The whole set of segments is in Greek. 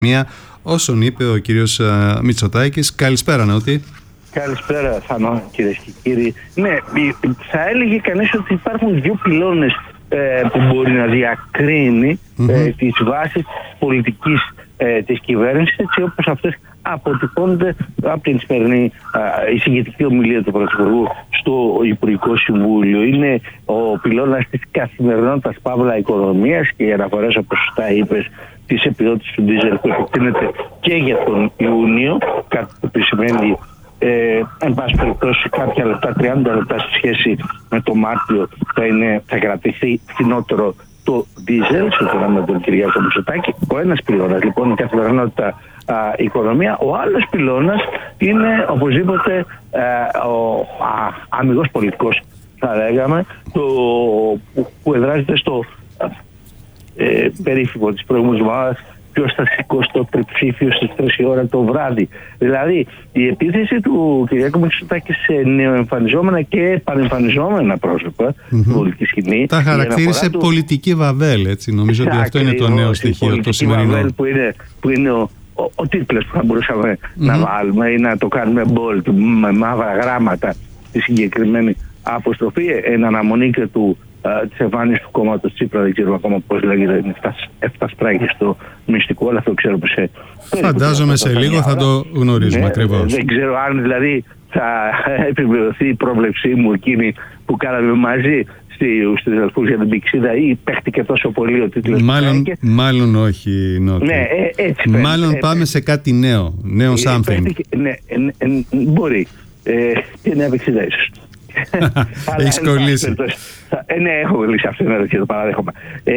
μία, όσον είπε ο κύριος Μητσοτάκης. Καλησπέρα, Νότι. Καλησπέρα, Θανό, κυρίες και κύριοι. Ναι, θα έλεγε κανείς ότι υπάρχουν δύο πυλώνες που μπορεί να διακρίνει τις βάσεις πολιτικής της κυβέρνησης, έτσι όπως αυτές αποτυπώνονται από την σημερινή εισηγητική ομιλία του Πρωθυπουργού στο Υπουργικό Συμβούλιο. Είναι ο πυλώνας της καθημερινότητας παύλα οικονομίας και οι αναφορές, όπως σωστά είπες, της επιδότησης του ντίζελ που επεκτείνεται και για τον Ιούνιο, κάτι που σημαίνει εν πάση περιπτώσει κάποια λεπτά, 30 λεπτά σε σχέση με το Μάρτιο θα κρατηθεί φθηνότερο το ντίζελ, σύμφωνα με τον Κυριάκο Μητσοτάκη. Ο ένας πυλώνας λοιπόν η καθημερινότητα οικονομία, ο άλλος πυλώνας είναι οπωσδήποτε ο αμιγώς πολιτικός, θα λέγαμε, που εδράζεται στο περίφημο της προηγούμενης εβδομάδας, ποιος θα σηκώσει το τριψήφιο στις 3 η ώρα το βράδυ. Δηλαδή η επίθεση του Κυριάκου Μητσοτάκη σε νεοεμφανιζόμενα και επανεμφανιζόμενα πρόσωπα στην πολιτική σκηνή. Τα χαρακτήρισε πολιτική βαβέλ, έτσι. Νομίζω ότι αυτό είναι το νέο στοιχείο, το σημερινό. Βαβέλ που είναι ο τίτλος που θα μπορούσαμε να βάλουμε ή να το κάνουμε bold με μαύρα γράμματα στη συγκεκριμένη αποστροφή, εν αναμονή και της εμφάνισης του κόμματος Τσίπρα. Δεν ξέρω ακόμα πώς λέγεται, είναι 7 στράγγες στο μυστικό, αλλά αυτό ξέρω σε φαντάζομαι σε λίγο θα το γνωρίζουμε ακριβώς. Δεν ξέρω αν δηλαδή θα επιβεβαιωθεί η πρόβλεψή μου εκείνη που κάναμε μαζί στους αδελφούς για την Πηξίδα, ή παίχτηκε τόσο πολύ ο τίτλος. Μάλλον όχι, Νότι. Ναι, έτσι μάλλον πάμε σε κάτι νέο something. Ναι, μπορεί. Και νέα Πηξίδα ίσως. Έχεις κολλήσει. Ναι, έχω κολλήσει αυτό, και το παραδέχομαι.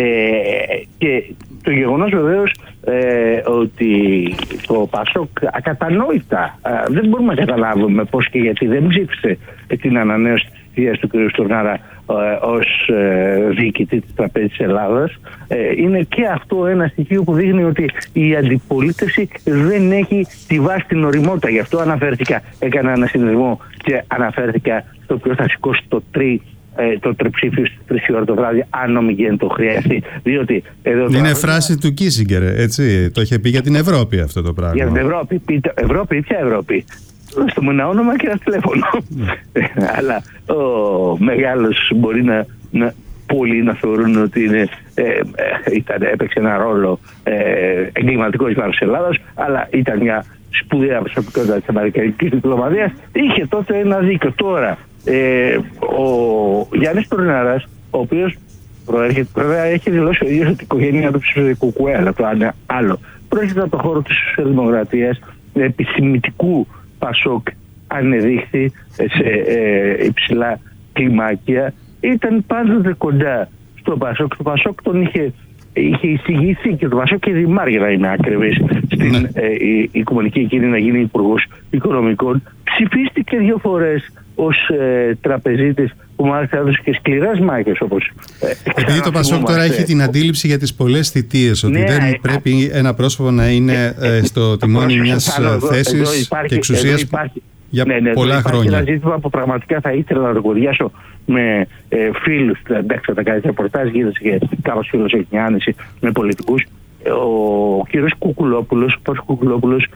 Και το γεγονός βεβαίως ότι το ΠΑΣΟΚ ακατανόητα δεν μπορούμε να καταλάβουμε πώς και γιατί δεν ψήφισε την ανανέωση της θητείας του κ. Στουρνάρα ως διοικητή της Τραπέζης της Ελλάδας. Είναι και αυτό ένα στοιχείο που δείχνει ότι η αντιπολίτευση δεν έχει τη βάση την ωριμότητα. Γι' αυτό αναφέρθηκα, έκανα ένα συνδεσμό και αναφέρθηκα στο ποιος θα σηκώσει το τριψήφιο στις 3 η ώρα το βράδυ, αν νομιγένει το χρειαστεί. Διότι είναι φράση του Κίσιγκερ, έτσι. Το είχε πει για την Ευρώπη αυτό το πράγμα. Για την Ευρώπη. Ποια Ευρώπη? Στο μου ένα όνομα και ένα τηλέφωνο. Αλλά ο μεγάλος μπορεί πολλοί να θεωρούν ότι έπαιξε ένα ρόλο εγκληματικό εις βάρος της Ελλάδας, αλλά ήταν μια σπουδαία προσωπικότητα της αμερικανικής διπλωματίας. Είχε τότε ένα δίκιο. Τώρα ο Γιάννης Στουρνάρας, ο οποίος προέρχεται, βέβαια έχει δηλώσει ο ίδιος ότι η οικογένεια του ψήφισε κουκουέ, αλλά το είναι άλλο. Προέρχεται από το χώρο της σοσιαλδημοκρατίας, επισημητικού ΠΑΣΟΚ, ανεδείχθη σε υψηλά κλιμάκια. Ήταν πάντοτε κοντά στο ΠΑΣΟΚ. Το ΠΑΣΟΚ τον είχε εισηγηθεί και το ΠΑΣΟΚ και δημάρ, για να είμαι ακριβής, στην οικουμενική εκείνη να γίνει υπουργός οικονομικών. Ψηφίστηκε 2 φορές ως τραπεζίτης, που μάλιστα έδωσε και σκληρές μάχες, όπως επειδή το ΠΑΣΟΚ τώρα έχει την αντίληψη για τις πολλές θητείες, ότι δεν πρέπει ένα πρόσωπο να είναι στο τιμόνι μιας θέσης και εξουσίας για πολλά χρόνια. Είναι ένα ζήτημα που πραγματικά θα ήθελα να το κουδιάσω με φίλους. Εντάξει, θα τα κάνει ρεπορτάζ, γίνεται και κάπως φίλος έχει μια άνεση με πολιτικούς. Ο κύριος Κουκουλόπουλος,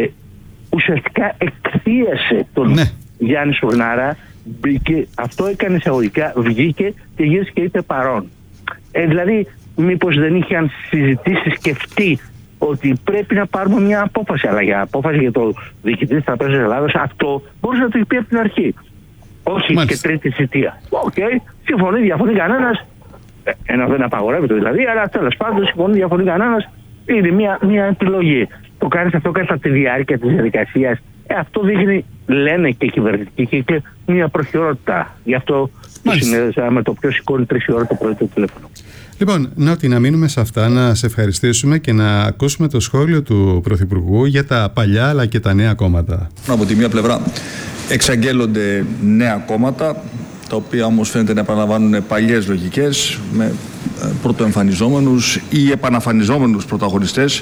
ουσιαστικά εκθίασε τον Γιάννη Στουρνάρα. Αυτό έκανε εισαγωγικά, βγήκε και γύρισε και είπε παρόν. Δηλαδή, μήπως δεν είχαν συζητήσει, σκεφτεί ότι πρέπει να πάρουμε μια απόφαση, αλλά για απόφαση για το διοικητή της Τραπέζης της Ελλάδας, αυτό μπορούσε να το πει από την αρχή. Όχι και τρίτη θητεία. Συμφωνεί, διαφωνεί κανένας. Ενώ δεν απαγορεύεται δηλαδή, αλλά τέλος πάντων συμφωνεί, διαφωνεί κανένας. Είναι μια επιλογή. Το κάνεις αυτό κατά τη διάρκεια της διαδικασίας. Αυτό δείχνει, λένε και οι κυβερνητικοί κύκλοι, μια προχειρότητα. Γι' αυτό συνέδεσα με το ποιο σηκώνει 3 η ώρα το πρωί το τηλέφωνο. Λοιπόν, Νότι, να μείνουμε σε αυτά, να σε ευχαριστήσουμε και να ακούσουμε το σχόλιο του Πρωθυπουργού για τα παλιά αλλά και τα νέα κόμματα. Από τη μία πλευρά εξαγγέλλονται νέα κόμματα, τα οποία όμως φαίνεται να επαναλαμβάνουν παλιές λογικές, με πρωτοεμφανιζόμενους ή επαναφανιζόμενους πρωταγωνιστές,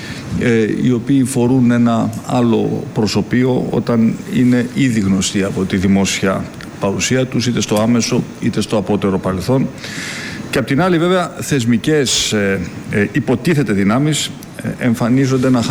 οι οποίοι φορούν ένα άλλο προσωπείο όταν είναι ήδη γνωστοί από τη δημόσια παρουσία τους, είτε στο άμεσο είτε στο απότερο παρελθόν. Και απ' την άλλη βέβαια θεσμικές υποτίθεται δυνάμεις εμφανίζονται να